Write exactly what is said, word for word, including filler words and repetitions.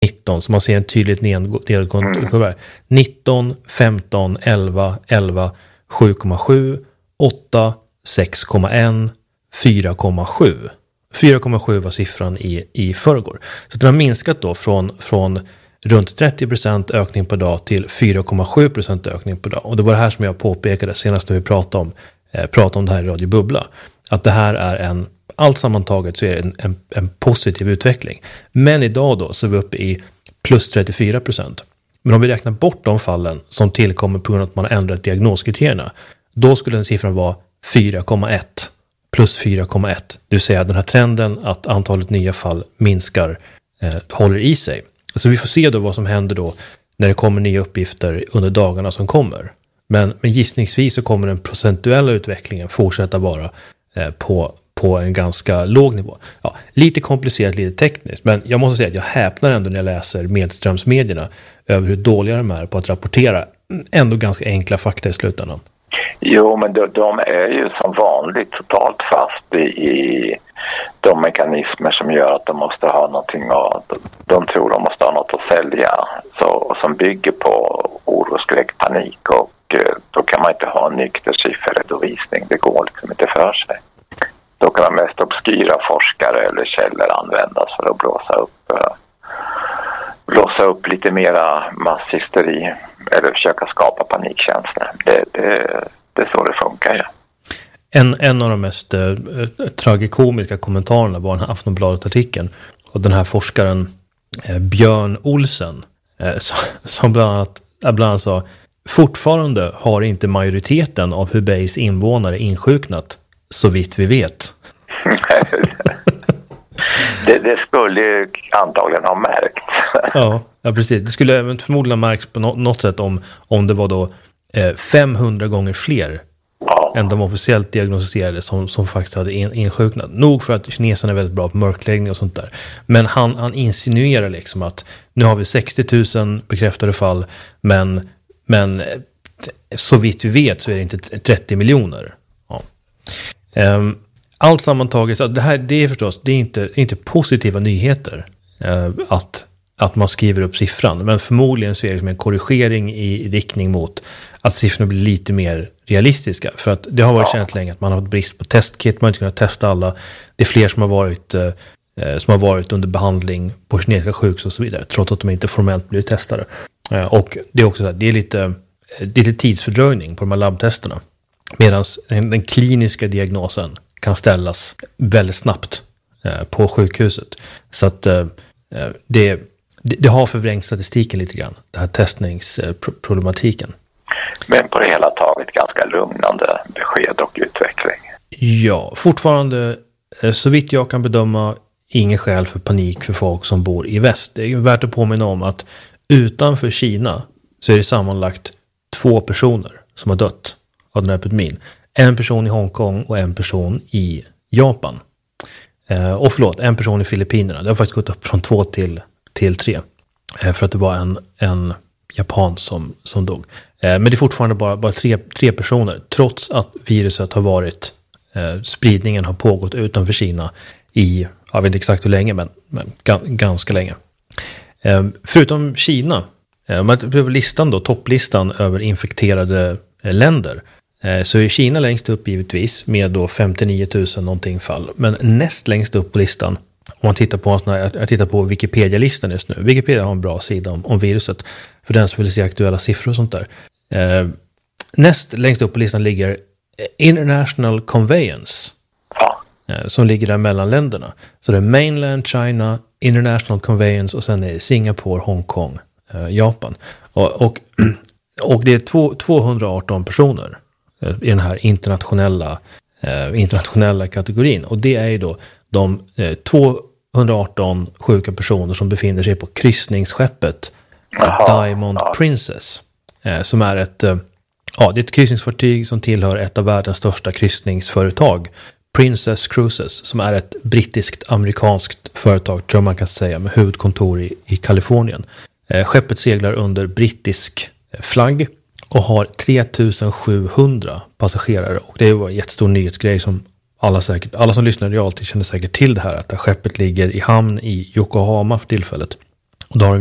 nitton, så man ser en tydligt nedgående kurva. Mm. nitton, femton, elva, elva, sju komma sju, åtta, sex komma ett, fyra komma sju. fyra komma sju var siffran i, i förrgår. Så den har minskat då från, från runt trettio procent ökning per dag till fyra komma sju procent ökning per dag. Och det var det här som jag påpekade senast när vi pratade om, eh, pratade om det här i Radio Bubbla. Att det här är en, allt sammantaget så är det en, en, en positiv utveckling. Men idag då så är vi uppe i plus trettiofyra procent. Men om vi räknar bort de fallen som tillkommer på grund av att man har ändrat diagnoskriterierna, då skulle den siffran vara fyra komma ett. Plus fyra komma ett. Det vill säga den här trenden att antalet nya fall minskar eh, håller i sig. Så vi får se då vad som händer då när det kommer nya uppgifter under dagarna som kommer. Men, men gissningsvis så kommer den procentuella utvecklingen fortsätta vara eh, på, på en ganska låg nivå. Ja, lite komplicerat, lite tekniskt. Men jag måste säga att jag häpnar ändå när jag läser medströmsmedierna över hur dåliga de är på att rapportera ändå ganska enkla fakta i slutändan. Jo, men de, de är ju som vanligt totalt fast i, i de mekanismer som gör att de måste ha någonting att, de tror de måste ha något att sälja, så, som bygger på oro, skräck, panik, och eh, då kan man inte ha en nykter sifferredovisning. Det går liksom inte för sig. Då kan man mest obskyra forskare eller källor användas för att blåsa upp eh, blåsa upp lite mera masshysteri eller försöka skapa panikkänslor. Det, det, det är så det funkar, ja. En, en av de mest eh, tragikomiska kommentarerna var den här Aftonbladet-artikeln. Och den här forskaren eh, Björn Olsen eh, som, som bland annat, bland annat sa: fortfarande har inte majoriteten av Hubeis invånare insjuknat, så vitt vi vet. det, det skulle ju antagligen ha märkts. ja, ja, precis. Det skulle även förmodligen ha märkts på no- något sätt om, om det var då eh, femhundra gånger fler ja. än de officiellt diagnostiserade som, som faktiskt hade in, insjuknat. Nog för att kineserna är väldigt bra på mörkläggning och sånt där. Men han, han insinuerar liksom att nu har vi sextio tusen bekräftade fall, men, men så vitt vi vet så är det inte trettio miljoner. Ja. Um, allt sammantaget, så det här det är förstås det är inte, inte positiva nyheter uh, att, att man skriver upp siffran, men förmodligen så är det som en korrigering i riktning mot att siffrorna blir lite mer realistiska, för att det har varit känt länge att man har haft brist på testkit, man har inte kunnat testa alla, det är fler som har varit uh, som har varit under behandling på kinesiska sjukhus och så vidare, trots att de inte formellt blivit testade. Uh, och det är också så här, det är lite, det är lite tidsfördröjning på de här labbtesterna. Medan den kliniska diagnosen kan ställas väldigt snabbt eh, på sjukhuset. Så att eh, det, det, det har förvrängt statistiken lite grann, den här testningsproblematiken. Men på det hela taget ganska lugnande besked och utveckling. Ja, fortfarande eh, så vitt jag kan bedöma ingen skäl för panik för folk som bor i väst. Det är värt att påminna om att utanför Kina så är det sammanlagt två personer som har dött av den här epidemin. En person i Hongkong och en person i Japan. Eh, och förlåt, en person i Filippinerna. Det har faktiskt gått upp från två till, till tre. Eh, för att det var en, en japan som, som dog. Eh, men det är fortfarande bara, bara tre, tre personer. Trots att viruset har varit, eh, spridningen har pågått utanför Kina i, jag vet inte exakt hur länge, men, men ga- ganska länge. Eh, förutom Kina, eh, man listan då, topplistan över infekterade eh, länder. Så är Kina längst upp givetvis med då femtionio tusen någonting fall. Men näst längst upp på listan, om man tittar på, en sån här, jag tittar på Wikipedia-listan just nu. Wikipedia har en bra sida om, om viruset för den som vill se aktuella siffror och sånt där. Eh, näst längst upp på listan ligger International Conveyance. Eh, som ligger där mellan länderna. Så det är Mainland China, International Conveyance och sen är det Singapore, Hongkong, eh, Japan. Och, och, och det är två, tvåhundraarton personer i den här internationella, eh, internationella kategorin. Och det är ju då de eh, tvåhundraarton sjuka personer som befinner sig på kryssningsskeppet Aha, Diamond ja. Princess. Eh, som är ett, eh, ja, det är ett kryssningsfartyg som tillhör ett av världens största kryssningsföretag. Princess Cruises, som är ett brittiskt-amerikanskt företag, tror man kan säga, med huvudkontor i, i Kalifornien. Eh, skeppet seglar under brittisk flagg och har tre tusen sjuhundra passagerare. Och det var en jättestor nyhetsgrej som alla säkert, alla som lyssnar i realtid känner säkert till det här. Att det här skeppet ligger i hamn i Yokohama för tillfället. Och då har